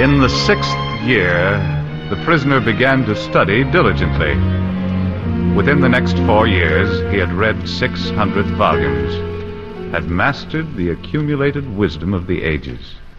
In the 6th year, the prisoner began to study diligently. Within the next 4 years, he had read 600 volumes, had mastered the accumulated wisdom of the ages.